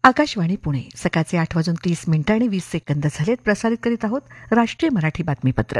आकाशवाणी पुणे सकाळचे 8:30 आणि 20 सेकंद झालेत. प्रसारित करीत आहोत राष्ट्रीय मराठी बातमीपत्र.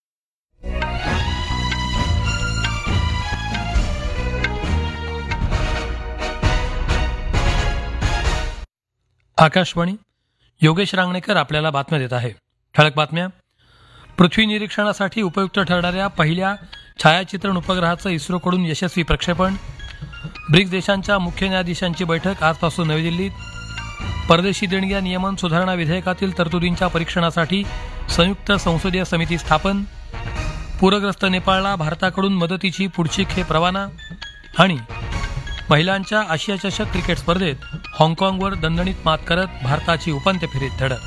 आकाशवाणी. योगेश रांगणेकर आपल्याला बातम्या देत आहे. ठळक बातम्या. पृथ्वी निरीक्षणासाठी उपयुक्त ठरणाऱ्या पहिल्या छायाचित्रण उपग्रहाचं इस्रोकडून यशस्वी प्रक्षेपण. ब्रिक्स देशांच्या मुख्य न्यायाधीशांची बैठक आजपासून नवी दिल्लीत. परदेशी देणग्या नियमन सुधारणा विधेयकातील तरतुदींच्या परीक्षणासाठी संयुक्त संसदीय समिती स्थापन. पूरग्रस्त नेपाळला भारताकडून मदतीची पुढची खेप रवाना. आणि महिलांच्या आशिया चषक क्रिकेट स्पर्धेत हाँगकाँगवर दणदणीत मात करत भारताची उपांत्य फेरीत धडक.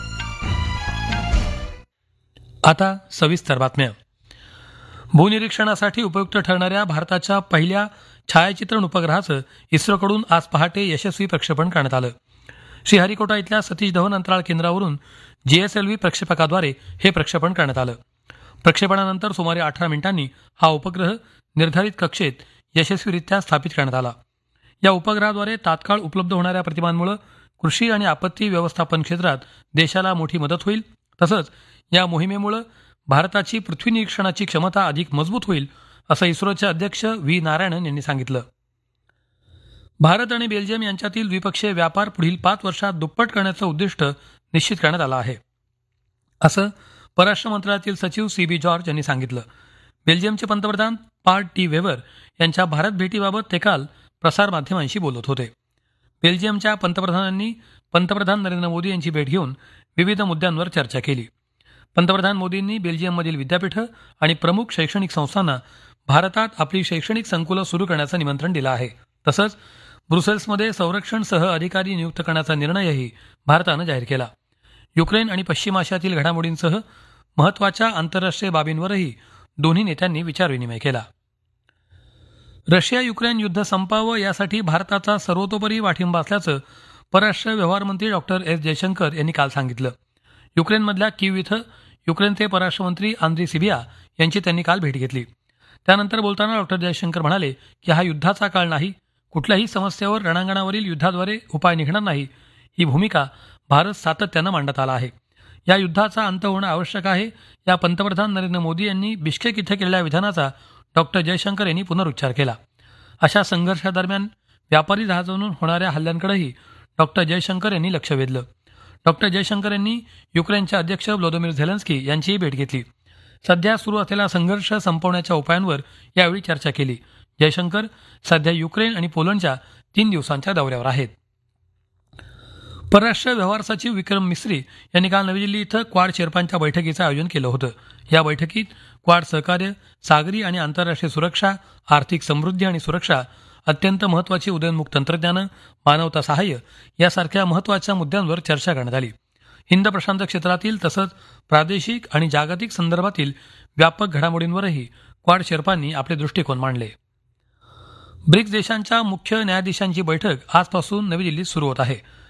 आता सविस्तर बातम्या. भूनिरीक्षणासाठी उपयुक्त ठरणाऱ्या भारताच्या पहिल्या छायाचित्रण उपग्रहाचं इस्रोकडून आज पहाटे यशस्वी प्रक्षेपण करण्यात आलं. श्रीहरिकोटा इथल्या सतीश धवन अंतराळ केंद्रावरून GSLV प्रक्षेपकाद्वारे हे प्रक्षेपण करण्यात आलं. प्रक्षेपणानंतर सुमारे 18 मिनिटांनी हा उपग्रह निर्धारित कक्षेत यशस्वीरित्या स्थापित करण्यात आला. या उपग्रहाद्वारे तात्काळ उपलब्ध होणाऱ्या प्रतिमांमुळे कृषी आणि आपत्ती व्यवस्थापन क्षेत्रात देशाला मोठी मदत होईल. तसंच या मोहिमेमुळे भारताची पृथ्वी निरीक्षणाची क्षमता अधिक मजबूत होईल असं इस्रोचे अध्यक्ष व्ही नारायणन यांनी सांगितलं. भारत आणि बेल्जियम यांच्यातील द्विपक्षीय व्यापार पुढील 5 वर्षात दुप्पट करण्याचं उद्दिष्ट निश्चित करण्यात आलं आहे असं परराष्ट्र मंत्रालयातील सचिव CB जॉर्ज यांनी सांगितलं. बेल्जियमचे पंतप्रधान पार्ट टी वेवर यांच्या भारत भेटीबाबत ते काल प्रसारमाध्यमांशी बोलत होते. बेल्जियमच्या पंतप्रधानांनी पंतप्रधान नरेंद्र मोदी यांची भेट घेऊन विविध मुद्द्यांवर चर्चा केली. पंतप्रधान मोदींनी बेल्जियममधील विद्यापीठं आणि प्रमुख शैक्षणिक संस्थांना भारतात आपली शैक्षणिक संकुलं सुरू करण्याचं निमंत्रण दिलं आहे. तसंच ब्रुसेल्समध्ये संरक्षण सह अधिकारी नियुक्त करण्याचा निर्णयही भारतानं जाहीर केला. युक्रेन आणि पश्चिम आशियातील घडामोडींसह महत्त्वाच्या आंतरराष्ट्रीय बाबींवरही दोन्ही नेत्यांनी विचारविनिमय केला. रशिया युक्रेन युद्ध संपावं यासाठी भारताचा सर्वतोपरी पाठिंबा असल्याचं परराष्ट्र व्यवहार मंत्री डॉक्टर S जयशंकर यांनी काल सांगितलं. युक्रेनमधल्या कीव इथं युक्रेनचे परराष्ट्र मंत्री आंद्री सिबिया यांची त्यांनी काल भेट घेतली. त्यानंतर बोलताना डॉक्टर जयशंकर म्हणाले की हा युद्धाचा काळ नाही, कुठल्याही समस्येवर रणांगणावरील युद्धाद्वारे उपाय निघणार नाही, ही भूमिका भारत सातत्यानं मांडत आला आहे. या युद्धाचा अंत होणं आवश्यक आहे या पंतप्रधान नरेंद्र मोदी यांनी बिश्केक इथं केलेल्या विधानाचा डॉक्टर जयशंकर यांनी पुनरुच्चार केला. अशा संघर्षादरम्यान व्यापारी जहाजांवरून होणाऱ्या हल्ल्यांकडेही डॉक्टर जयशंकर यांनी लक्ष वेधलं. डॉक्टर जयशंकर यांनी युक्रेनचे अध्यक्ष व्लोदिमीर झेलेन्स्की यांचीही भेट घेतली. सध्या सुरू असलेला संघर्ष संपवण्याच्या उपायांवर यावेळी चर्चा केली. जयशंकर सध्या युक्रेन आणि पोलंडच्या 3 दिवसांच्या दौऱ्यावर आहेत. परराष्ट्र व्यवहार सचिव विक्रम मिस्री यांनी काल नवी दिल्ली इथं क्वाड चेअरमॅनच्या बैठकीचं आयोजन केलं होतं. या बैठकीत क्वाड सहकार्य, सागरी आणि आंतरराष्ट्रीय सुरक्षा, आर्थिक समृद्धी आणि सुरक्षा, अत्यंत महत्त्वाची उदयोन्मुख तंत्रज्ञानं, मानवता सहाय्य यासारख्या महत्त्वाच्या मुद्द्यांवर चर्चा करण्यात आली. हिंद प्रशांत क्षेत्रातील तसंच प्रादेशिक आणि जागतिक संदर्भातील व्यापक घडामोडींवरही क्वाड शेर्पांनी आपले दृष्टिकोन मांडले. ब्रिक्स देशांच्या मुख्य न्यायाधीशांची बैठक आजपासून नवी दिल्लीत सुरू होत आहे.